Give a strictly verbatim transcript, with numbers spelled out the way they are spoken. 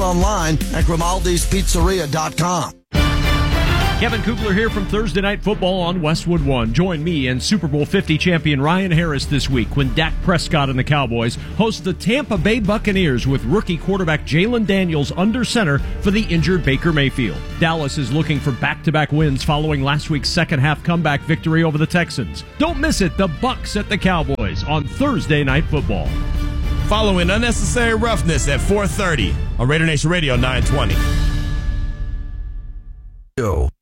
online at grimaldi's pizzeria dot com. Kevin Kugler here from Thursday Night Football on Westwood One. Join me and Super Bowl fifty champion Ryan Harris this week when Dak Prescott and the Cowboys host the Tampa Bay Buccaneers with rookie quarterback Jalen Daniels under center for the injured Baker Mayfield. Dallas is looking for back-to-back wins following last week's second-half comeback victory over the Texans. Don't miss it, the Bucs at the Cowboys on Thursday Night Football. Following Unnecessary Roughness at four thirty on Raider Nation Radio nine twenty. Yo.